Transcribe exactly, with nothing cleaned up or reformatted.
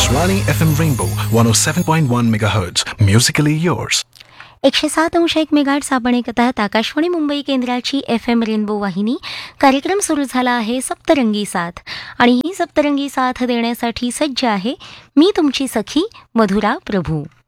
Akashwani F M Rainbow one oh seven point one megahertz. Musically yours. एकशे सात अंश एक मेगाहर्ट्झ आपण ऐकत आहात आकाशवाणी मुंबई केंद्राची एफ एम रेनबो वाहिनी. कार्यक्रम सुरू झाला आहे सप्तरंगी साथ आणि ही सप्तरंगी साथ देण्यासाठी सज्ज आहे मी तुमची सखी मधुरा प्रभू.